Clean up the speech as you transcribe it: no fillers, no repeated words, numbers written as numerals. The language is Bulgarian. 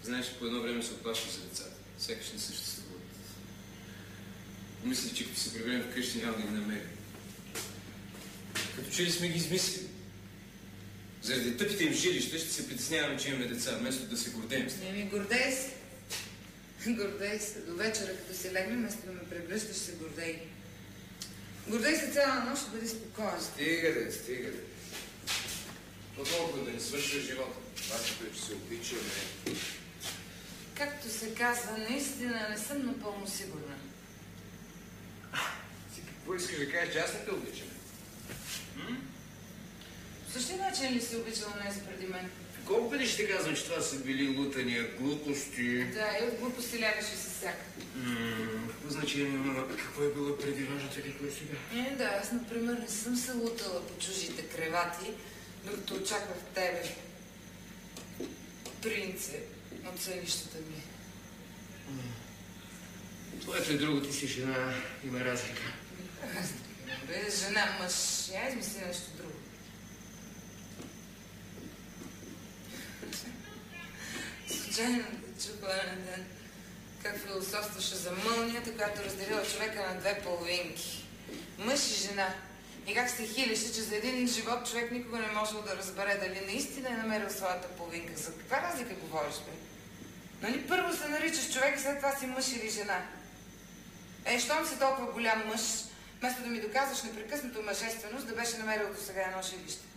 Знаеш, по едно време се оплашвах за децата. Сякаш не съществуват. Мисля, че като се приберем вкъщи, няма да ги намерим. Като че ли сме ги измислили? Заради тъпите им жилища ще се притесняваме, че имаме деца, вместо да се гордеем с тях. Гордей се. Гордей се. До вечера, като се легне, вместо да ме прегръщаш, се гордей. Гордей се цяла нощ, бъди спокоен. Стига. По-толкова да не свършва живота. Важното е, че се обичаме. Както се казва, наистина не съм напълно сигурна. Ти какво искаш да кажеш, че аз не те обичам? По същия начин ли си обичала нея преди мен? Колко пъти ще казвам, че това са били лутания, глупости? Да, и от глупости лягаш и се всяка. Какво значение има? Какво е било преди важното и какво е сега? Да, аз, например, не съм се лутала по чужите кревати, докато очаквах тебе, принце, от сънищата ми. Твоето е друго, ти си жена, има разлика. Бе, жена, мъж, я измисли нещо друго. Случайно да чуха един ден как философстваше за мълнията, която разделила човека на две половинки. Мъж и жена. И как се хилеше, че за един живот човек никога не можел да разбере дали наистина е намерил своята половинка. За каква разлика говориш, бе? Нали първо се наричаш човек, след това си мъж или жена? Щом си толкова голям мъж, вместо да ми доказваш непрекъснато мъжественост, да беше намерил до сега едно жилище.